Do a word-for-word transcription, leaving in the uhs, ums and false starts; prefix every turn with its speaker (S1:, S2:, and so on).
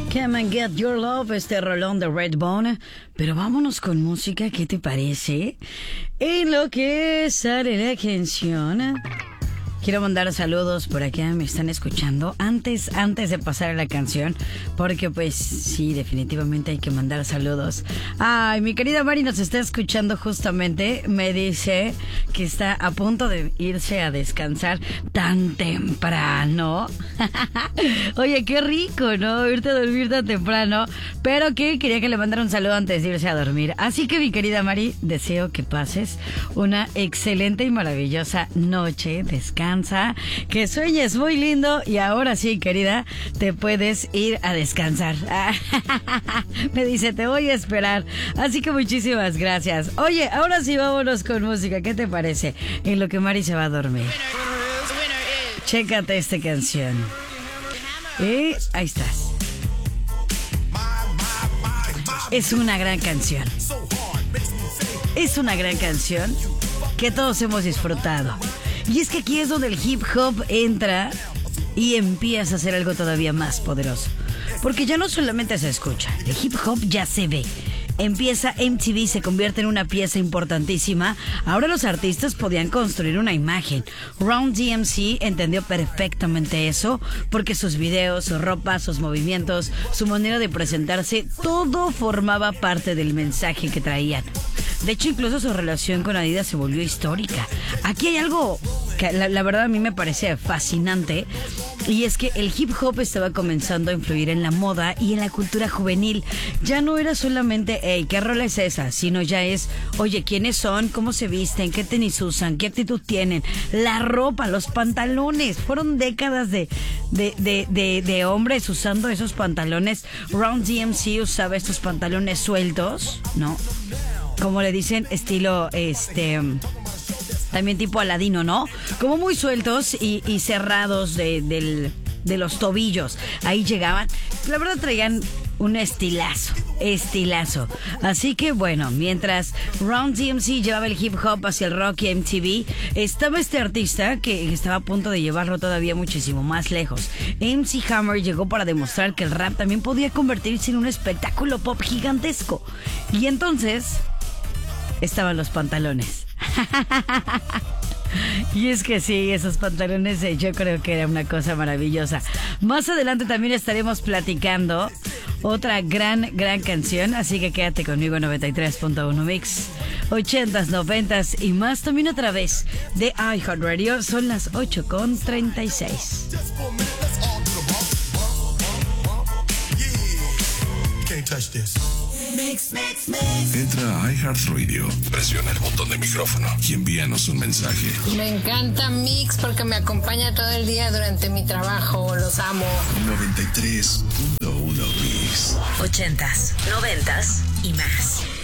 S1: Come and Get Your Love, este rolón de Redbone. Pero vámonos con música, ¿qué te parece? En lo que sale la canción. Quiero mandar saludos por acá, me están escuchando antes, antes de pasar a la canción, porque pues sí, definitivamente hay que mandar saludos. Ay, mi querida Mari nos está escuchando justamente, me dice que está a punto de irse a descansar tan temprano. Oye, qué rico, ¿no? Irte a dormir tan temprano, pero que quería que le mandara un saludo antes de irse a dormir. Así que mi querida Mari, deseo que pases una excelente y maravillosa noche, descansa. Que sueñes muy lindo y ahora sí, querida, te puedes ir a descansar. Me dice, te voy a esperar. Así que muchísimas gracias. Oye, ahora sí vámonos con música. ¿Qué te parece? En lo que Mari se va a dormir. Chécate esta canción. Y ahí estás. Es una gran canción. Es una gran canción que todos hemos disfrutado. Y es que aquí es donde el hip hop entra y empieza a ser algo todavía más poderoso. Porque ya no solamente se escucha, el hip hop ya se ve. Empieza M T V, se convierte en una pieza importantísima. Ahora los artistas podían construir una imagen. Run D M C entendió perfectamente eso, porque sus videos, su ropa, sus movimientos, su manera de presentarse, todo formaba parte del mensaje que traían. De hecho, incluso su relación con Adidas se volvió histórica. Aquí hay algo que la, la verdad a mí me parece fascinante, y es que el hip hop estaba comenzando a influir en la moda y en la cultura juvenil. Ya no era solamente, hey, ¿qué rola es esa? Sino ya es, oye, ¿quiénes son? ¿Cómo se visten? ¿Qué tenis usan? ¿Qué actitud tienen? La ropa, los pantalones. Fueron décadas de, de, de, de, de hombres usando esos pantalones. Run D M C usaba estos pantalones sueltos, ¿no? Como le dicen, estilo, este, también tipo Aladino, ¿no? Como muy sueltos y, y cerrados de, del, de los tobillos. Ahí llegaban. La verdad traían un estilazo, estilazo. Así que bueno, mientras Run D M C llevaba el hip hop hacia el rock y M T V, estaba este artista que estaba a punto de llevarlo todavía muchísimo más lejos. M C Hammer llegó para demostrar que el rap también podía convertirse en un espectáculo pop gigantesco. Y entonces estaban los pantalones. Y es que sí, esos pantalones eh, yo creo que era una cosa maravillosa. Más adelante también estaremos platicando otra gran, gran canción, así que quédate conmigo. Noventa y tres punto uno Mix, ochentas, noventas y más, también otra vez de iHeartRadio. Son las ocho con treinta y seis.
S2: Mix, mix, mix. Entra a iHeartRadio, presiona el botón de micrófono y envíanos un mensaje.
S3: Me encanta Mix porque me acompaña todo el día durante mi trabajo. Los amo.
S2: noventa y tres punto uno Mix.
S4: Ochentas, noventas y más.